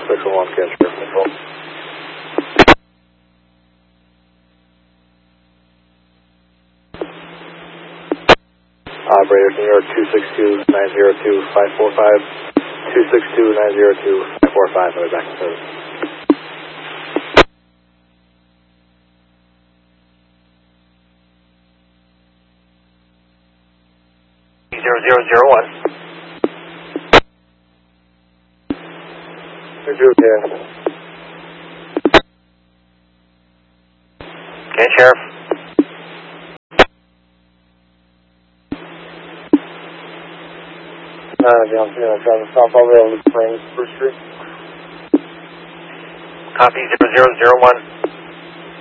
611 Ken Sheriff Control. Operator, New York 262-902-545, 262-902-545, and we're back in service. Okay, Sheriff. John Cena, driving southbound rail, Springs, First Street. Copy 0001.